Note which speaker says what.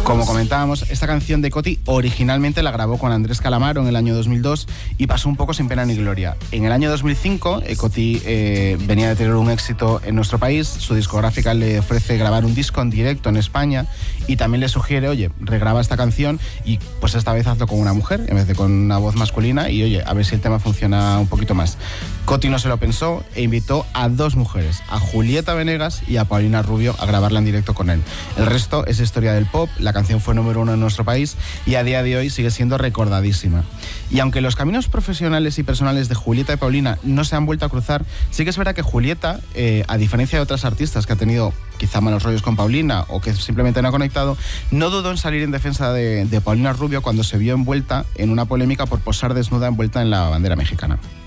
Speaker 1: Como comentábamos, esta canción de Coti originalmente la grabó con Andrés Calamaro en el año 2002 y pasó un poco sin pena ni gloria. En el año 2005, Coti venía de tener un éxito en nuestro país, su discográfica le ofrece grabar un disco en directo en España y también le sugiere, oye, regraba esta canción y pues esta vez hazlo con una mujer en vez de con una voz masculina y oye, a ver si el tema funciona un poquito más. Coti no se lo pensó e invitó a dos mujeres, a Julieta Venegas y a Paulina Rubio, a grabarla en directo con él. El resto es historia del pop, la canción fue número 1 en nuestro país y a día de hoy sigue siendo recordadísima. Y aunque los caminos profesionales y personales de Julieta y Paulina no se han vuelto a cruzar, sí que es verdad que Julieta, a diferencia de otras artistas que ha tenido quizá malos rollos con Paulina o que simplemente no ha conectado, no dudó en salir en defensa de Paulina Rubio cuando se vio envuelta en una polémica por posar desnuda envuelta en la bandera mexicana.